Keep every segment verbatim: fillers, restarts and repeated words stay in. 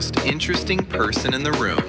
most interesting person in the room.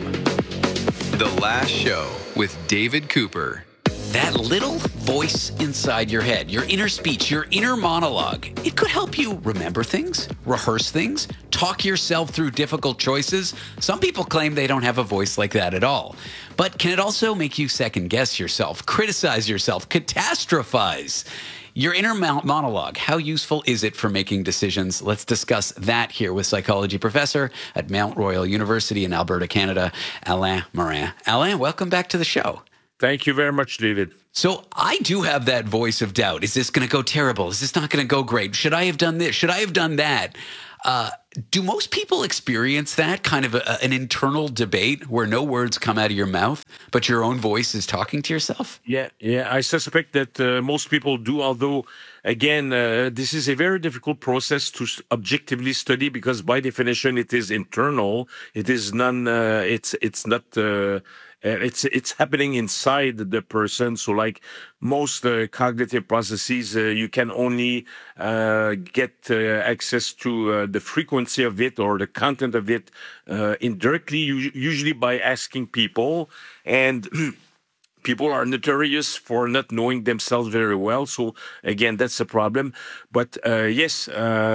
The Last Show with David Cooper. That little voice inside your head, your inner speech, your inner monologue, it could help you remember things, rehearse things, talk yourself through difficult choices. Some people claim they don't have a voice like that at all. But can it also make you second guess yourself, criticize yourself, catastrophize? Your inner monologue, how useful is it for making decisions? Let's discuss that here with psychology professor at Mount Royal University in Alberta, Canada, Alain Morin. Alain, welcome back to the show. Thank you very much, David. So I do have that voice of doubt. Is this going to go terrible? Is this not going to go great? Should I have done this? Should I have done that? Uh, do most people experience that kind of a, an internal debate where no words come out of your mouth, but your own voice is talking to yourself? Yeah, yeah. I suspect that uh, most people do, although, again, uh, this is a very difficult process to objectively study because by definition it is internal. It is non, uh, it's, it's not, uh, Uh, it's it's happening inside the person. So like most uh, cognitive processes, uh, you can only uh, get uh, access to uh, the frequency of it or the content of it uh, indirectly, usually by asking people. And people are notorious for not knowing themselves very well. So again, that's a problem. But uh, yes,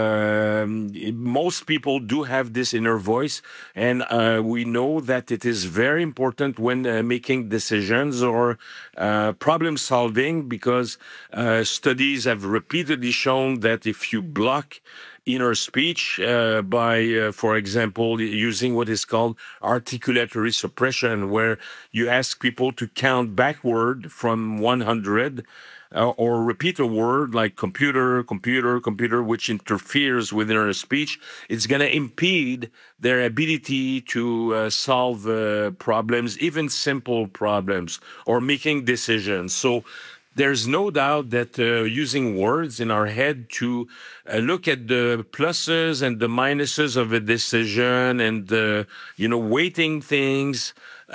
uh, most people do have this inner voice. And uh, we know that it is very important when uh, making decisions or uh, problem solving, because uh, studies have repeatedly shown that if you block inner speech uh, by, uh, for example, using what is called articulatory suppression, where you ask people to count backward from one hundred uh, or repeat a word like computer, computer, computer, which interferes with inner speech. It's going to impede their ability to uh, solve uh, problems, even simple problems, or making decisions. So there's no doubt that uh, using words in our head to uh, look at the pluses and the minuses of a decision and, uh, you know, weighting things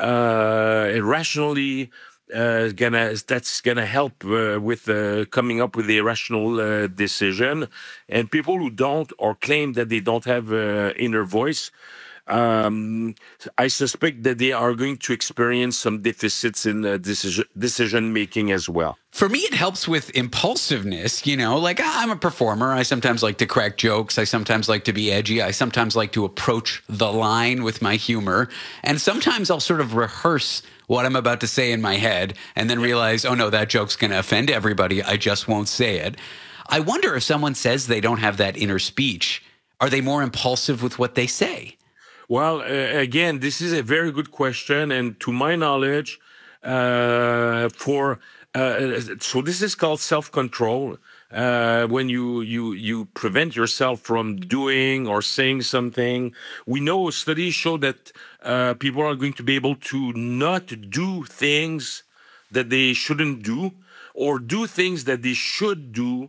uh, irrationally, uh, gonna, that's going to help uh, with uh, coming up with a rational uh, decision. And people who don't or claim that they don't have uh, inner voice, Um, I suspect that they are going to experience some deficits in uh, decision decision making as well. For me, it helps with impulsiveness. You know, like I'm a performer. I sometimes like to crack jokes. I sometimes like to be edgy. I sometimes like to approach the line with my humor. And sometimes I'll sort of rehearse what I'm about to say in my head and then realize, oh no, that joke's going to offend everybody. I just won't say it. I wonder if someone says they don't have that inner speech, are they more impulsive with what they say? Well, uh, again, this is a very good question. And to my knowledge, uh, for uh, so this is called self-control. Uh, when you, you, you prevent yourself from doing or saying something. We know studies show that uh, people are going to be able to not do things that they shouldn't do or do things that they should do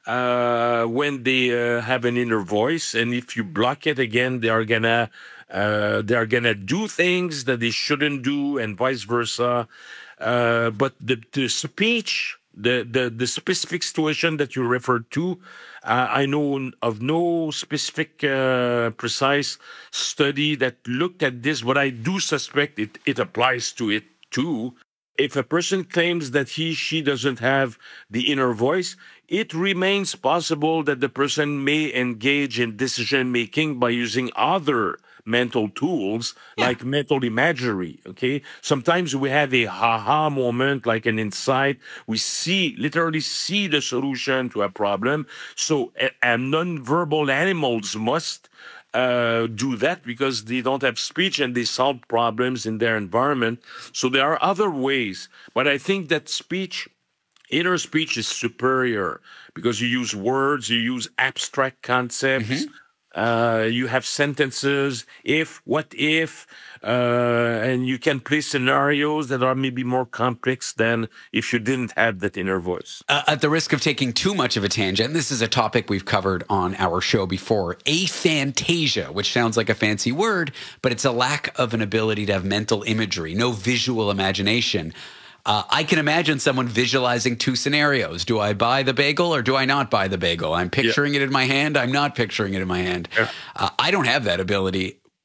uh, when they uh, have an inner voice. And if you block it again, they are gonna Uh, they're going to do things that they shouldn't do and vice versa. Uh, but the, the speech, the, the, the specific situation that you referred to, uh, I know of no specific, uh, precise study that looked at this, but I do suspect it, it applies to it too. If a person claims that he, she doesn't have the inner voice, it remains possible that the person may engage in decision making by using other mental tools, yeah, like mental imagery, okay? Sometimes we have a ha-ha moment, like an insight. We see, literally see the solution to a problem. So, and non-verbal animals must uh, do that because they don't have speech and they solve problems in their environment. So there are other ways. But I think that speech, inner speech is superior because you use words, you use abstract concepts, mm-hmm. Uh, you have sentences, if, what if, uh, and you can play scenarios that are maybe more complex than if you didn't have that inner voice. Uh, at the risk of taking too much of a tangent, this is a topic we've covered on our show before, aphantasia, which sounds like a fancy word, but it's a lack of an ability to have mental imagery, no visual imagination. Uh, I can imagine someone visualizing two scenarios. Do I buy the bagel or do I not buy the bagel? I'm picturing yeah. it in my hand. I'm not picturing it in my hand. Yeah. Uh, I don't have that ability.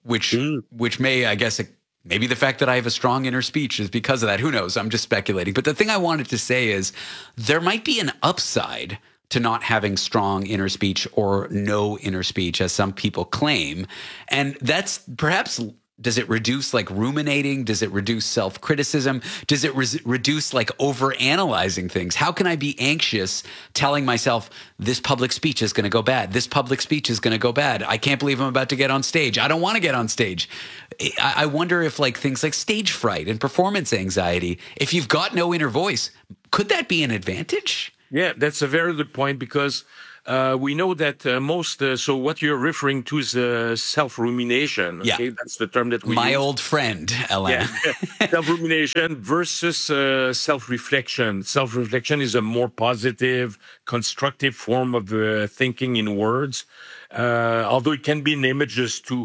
which Mm. which may, I guess, maybe the fact that I have a strong inner speech is because of that. Who knows? I'm just speculating. But the thing I wanted to say is there might be an upside to not having strong inner speech or no inner speech, as some people claim. And that's perhaps, does it reduce like ruminating? Does it reduce self-criticism? Does it re- reduce like over-analyzing things? How can I be anxious telling myself this public speech is going to go bad? This public speech is going to go bad. I can't believe I'm about to get on stage. I don't want to get on stage. I, I wonder if like things like stage fright and performance anxiety, if you've got no inner voice, could that be an advantage? Yeah, that's a very good point, because uh, we know that uh, most, uh, so what you're referring to is uh, self-rumination. Okay? Yeah. That's the term that we My use. old friend, Alain. Yeah. Self-rumination versus uh, self-reflection. Self-reflection is a more positive, constructive form of uh, thinking in words, uh, although it can be in images too.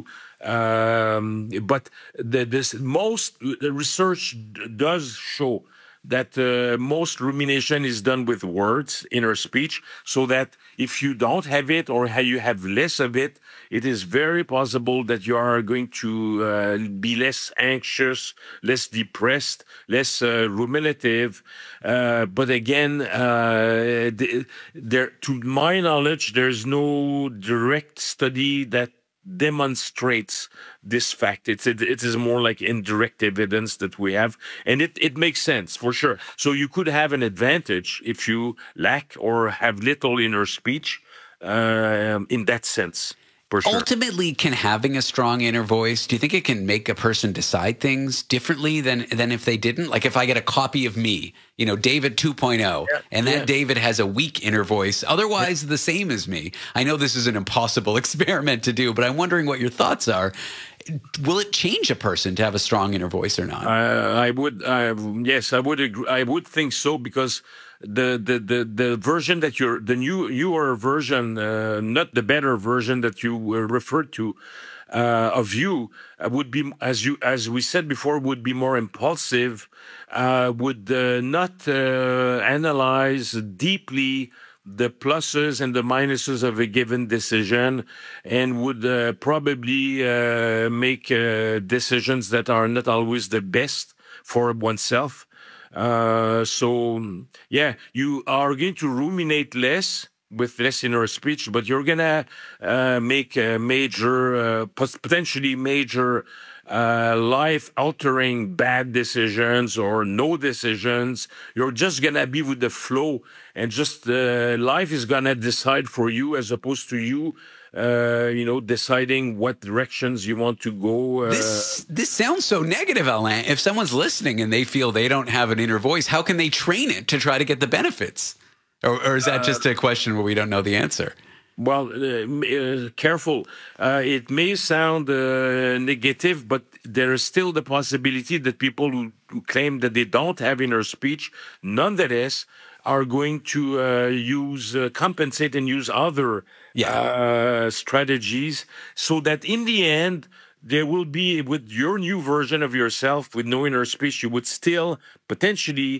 Um, but the, this most the research does show that uh, most rumination is done with words, inner speech, so that if you don't have it or how you have less of it, it is very possible that you are going to uh, be less anxious, less depressed, less uh, ruminative. Uh, but again, uh, the, there, to my knowledge, there's no direct study that demonstrates this fact. It's it, it is more like indirect evidence that we have, and it, it makes sense for sure. So you could have an advantage if you lack or have little inner speech um, in that sense. For sure. Ultimately, can having a strong inner voice, do you think it can make a person decide things differently than than if they didn't? Like if I get a copy of me, you know, David two point oh, Yeah, and that yeah. David has a weak inner voice, otherwise yeah. the same as me. I know this is an impossible experiment to do, but I'm wondering what your thoughts are. Will it change a person to have a strong inner voice or not? Uh, I would, uh, yes, I would agree. I would think so, because the the the, the version that you're, the new newer version, uh, not the better version that you uh, referred to, uh, of you, uh, would be, as you as we said before, would be more impulsive, uh, would uh, not uh, analyze deeply the pluses and the minuses of a given decision, and would uh, probably uh, make uh, decisions that are not always the best for oneself. Uh, so, yeah, you are going to ruminate less with less inner speech, but you're going to uh, make a major, uh, potentially major Uh, life-altering bad decisions or no decisions. You're just gonna be with the flow, and just uh, life is gonna decide for you, as opposed to you, uh, you know, deciding what directions you want to go. Uh, this this sounds so negative, Alain. If someone's listening and they feel they don't have an inner voice, how can they train it to try to get the benefits? Or, or is that just a question where we don't know the answer? Well, uh, uh, careful. Uh, it may sound uh, negative, but there is still the possibility that people who, who claim that they don't have inner speech, nonetheless, are going to uh, use, uh, compensate and use other Yeah. uh, strategies, so that in the end, there will be, with your new version of yourself, with no inner speech, you would still potentially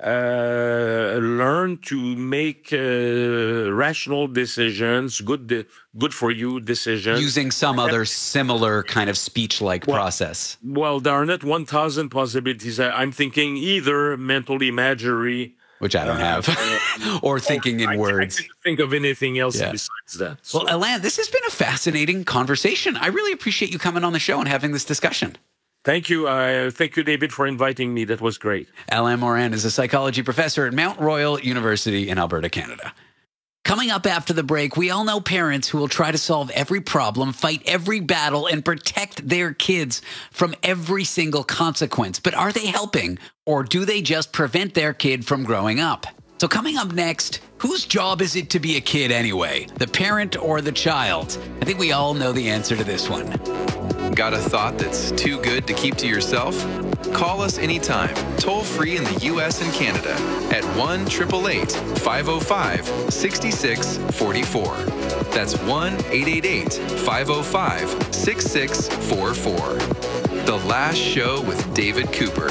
uh, learn to make uh, rational decisions, good, de- good for you decisions. Using some other similar kind of speech-like Well, process. Well, there are not one thousand possibilities. I- I'm thinking either mental imagery, Which I don't have. Or thinking in I, words. I can't think of anything else Yeah. besides that. So. Well, Alain, this has been a fascinating conversation. I really appreciate you coming on the show and having this discussion. Thank you. Uh, thank you, David, for inviting me. That was great. Alain Morin is a psychology professor at Mount Royal University in Alberta, Canada. Coming up after the break, we all know parents who will try to solve every problem, fight every battle, and protect their kids from every single consequence. But are they helping, or do they just prevent their kid from growing up? So coming up next, whose job is it to be a kid anyway? The parent or the child? I think we all know the answer to this one. Got a thought that's too good to keep to yourself? Call us anytime, toll free in the U S and Canada at one eight eight eight, five oh five, six six four four. That's one eight eight eight, five oh five, six six four four. The Last Show with David Cooper.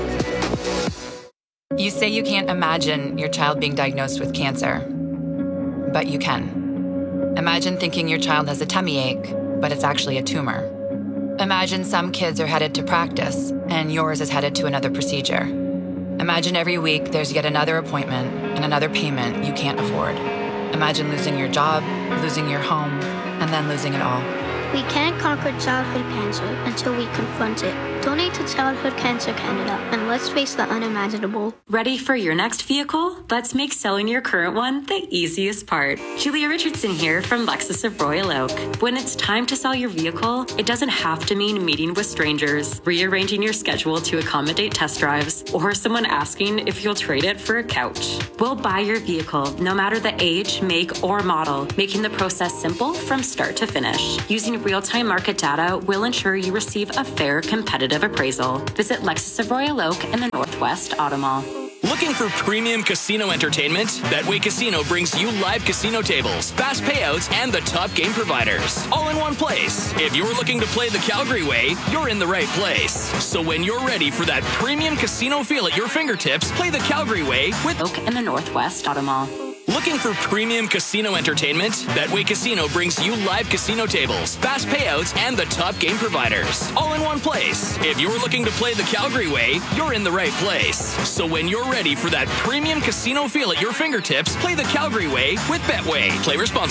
You say you can't imagine your child being diagnosed with cancer, but you can. Imagine thinking your child has a tummy ache, but it's actually a tumor. Imagine some kids are headed to practice and yours is headed to another procedure. Imagine every week there's yet another appointment and another payment you can't afford. Imagine losing your job, losing your home, and then losing it all. We can't conquer childhood cancer until we confront it. Donate to Childhood Cancer Canada and let's face the unimaginable. Ready for your next vehicle? Let's make selling your current one the easiest part. Julia Richardson here from Lexus of Royal Oak. When it's time to sell your vehicle, it doesn't have to mean meeting with strangers, rearranging your schedule to accommodate test drives, or someone asking if you'll trade it for a couch. We'll buy your vehicle, no matter the age, make, or model, making the process simple from start to finish. Using real-time market data will ensure you receive a fair, competitive appraisal. Visit Lexus of Royal Oak in the Northwest Auto Mall. Looking for premium casino entertainment? Betway Casino brings you live casino tables, fast payouts, and the top game providers, all in one place. If you're looking to play the Calgary way, you're in the right place. So when you're ready for that premium casino feel at your fingertips, play the Calgary way with Oak in the Northwest Auto Mall. Looking for premium casino entertainment? Betway Casino brings you live casino tables, fast payouts, and the top game providers, all in one place. If you're looking to play the Calgary way, you're in the right place. So when you're ready for that premium casino feel at your fingertips, play the Calgary way with Betway. Play responsibly.